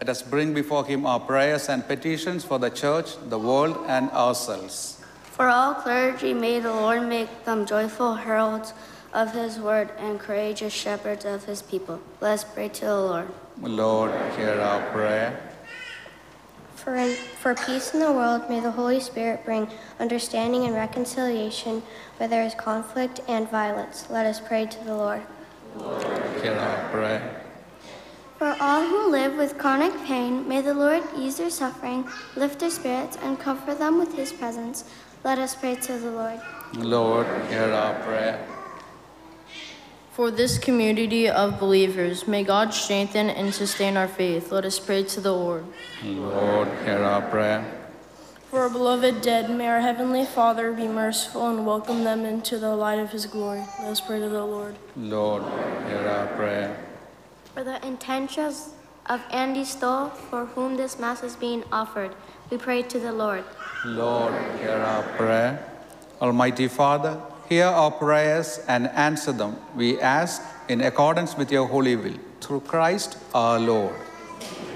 Let us bring before him our prayers and petitions for the church, the world, and ourselves. For all clergy, may the Lord make them joyful heralds of his word and courageous shepherds of his people. Let us pray to the Lord. Lord, hear our prayer. For peace in the world, may the Holy Spirit bring understanding and reconciliation where there is conflict and violence. Let us pray to the Lord. Lord, hear our prayer. For all who live with chronic pain, may the Lord ease their suffering, lift their spirits, and comfort them with his presence. Let us pray to the Lord. Lord, hear our prayer. For this community of believers, may God strengthen and sustain our faith. Let us pray to the Lord. Lord, hear our prayer. For our beloved dead, may our Heavenly Father be merciful and welcome them into the light of his glory. Let us pray to the Lord. Lord, hear our prayer. For the intentions of Andy Stoll, for whom this Mass is being offered, we pray to the Lord. Lord, hear our prayer. Almighty Father, hear our prayers and answer them, we ask, in accordance with your holy will, through Christ our Lord.